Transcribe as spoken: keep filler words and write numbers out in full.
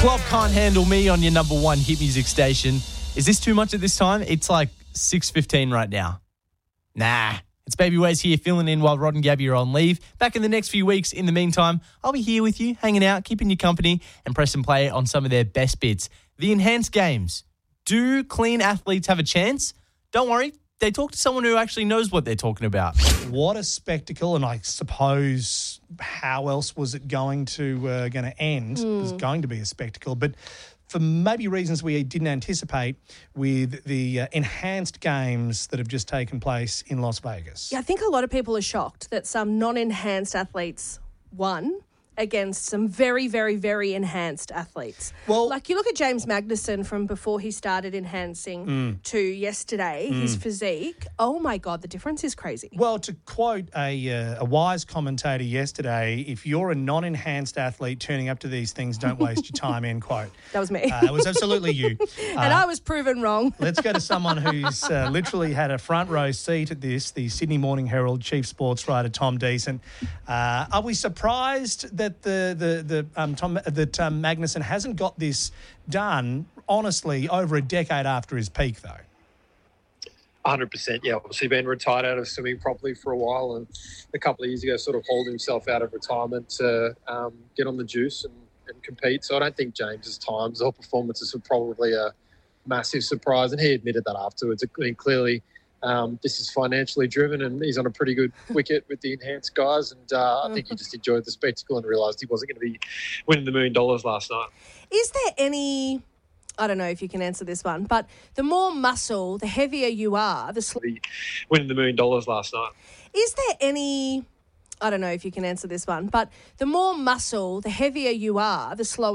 Love Can't Handle Me on your number one hit music station. Is this too much at this time? It's like six fifteen right now. Nah. It's Baby Ways here filling in while Rod and Gabby are on leave. Back in the next few weeks. In the meantime, I'll be here with you, hanging out, keeping you company, and press and play on some of their best bits. The Enhanced Games. Do clean athletes have a chance? Don't worry. They talk to someone who actually knows what they're talking about. What a spectacle, and I suppose how else was it going to uh, going to end? Mm. It was going to be a spectacle, but for maybe reasons we didn't anticipate with the uh, enhanced games that have just taken place in Las Vegas. Yeah, I think a lot of people are shocked that some non-enhanced athletes won against some very, very, very enhanced athletes. Well, like you look at James Magnussen from before he started enhancing mm. to yesterday, mm. his physique. Oh my God, the difference is crazy. Well, to quote a uh, a wise commentator yesterday, if you're a non-enhanced athlete turning up to these things, don't waste your time, end quote. That was me. Uh, it was absolutely you. and uh, I was proven wrong. Let's go to someone who's uh, literally had a front row seat at this, the Sydney Morning Herald chief sports writer, Tom Decent. Uh, are we surprised that the the the um, Tom that um, Magnussen hasn't got this done, honestly, over a decade after his peak, though? one hundred percent, yeah. Obviously been retired out of swimming properly for a while, and a couple of years ago sort of hauled himself out of retirement to um, get on the juice and, and compete. So I don't think James's times or performances were probably a massive surprise, and he admitted that afterwards. I mean, clearly um, this is financially driven, and he's on a pretty good wicket with the enhanced guys, and uh, I think he just enjoyed the spectacle and realised he wasn't going to be winning the million dollars last night. Is there any... I don't know if you can answer this one, but the more muscle, the heavier you are, the slower... Winning the million dollars last night. Is there any... I don't know if you can answer this one, but the more muscle, the heavier you are, the slower...